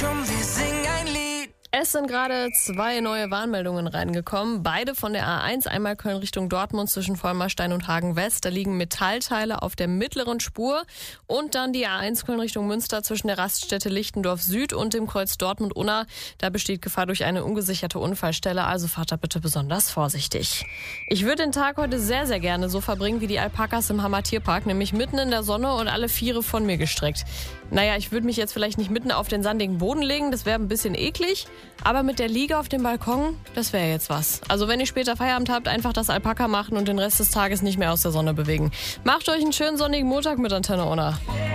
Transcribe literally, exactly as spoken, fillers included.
Komm, wir singen ein Lied. Es sind gerade zwei neue Warnmeldungen reingekommen, beide von der A eins, einmal Köln Richtung Dortmund zwischen Vollmerstein und Hagen West. Da liegen Metallteile auf der mittleren Spur und dann die A eins Köln Richtung Münster zwischen der Raststätte Lichtendorf Süd und dem Kreuz Dortmund-Unna. Da besteht Gefahr durch eine ungesicherte Unfallstelle, also fahrt da bitte besonders vorsichtig. Ich würde den Tag heute sehr, sehr gerne so verbringen wie die Alpakas im Hammer Tierpark, nämlich mitten in der Sonne und alle Viere von mir gestreckt. Naja, ich würde mich jetzt vielleicht nicht mitten auf den sandigen Boden legen, das wäre ein bisschen eklig. Aber mit der Liege auf dem Balkon, das wäre jetzt was. Also wenn ihr später Feierabend habt, einfach das Alpaka machen und den Rest des Tages nicht mehr aus der Sonne bewegen. Macht euch einen schönen sonnigen Montag mit Antenne Unna.